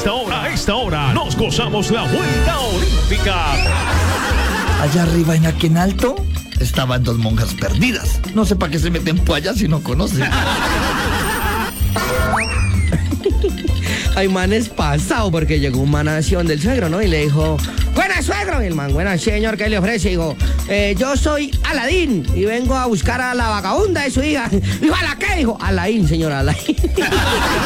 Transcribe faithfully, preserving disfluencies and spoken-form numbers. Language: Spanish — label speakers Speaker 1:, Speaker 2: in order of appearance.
Speaker 1: esta hora, a esta hora, nos gozamos la vuelta olímpica.
Speaker 2: Allá arriba en Aquenalto estaban dos monjas perdidas. No sé para qué se meten por allá si no conocen.
Speaker 3: Ay, man, es pasado porque llegó un man así donde el suegro, ¿no? Y le dijo, buenas, suegro. Y el man, buenas, señor, ¿qué le ofrece? Dijo, eh, yo soy Aladín y vengo a buscar a la vagabunda de su hija. Dijo, ¿a la qué? Dijo, Aladín, señor, Aladín.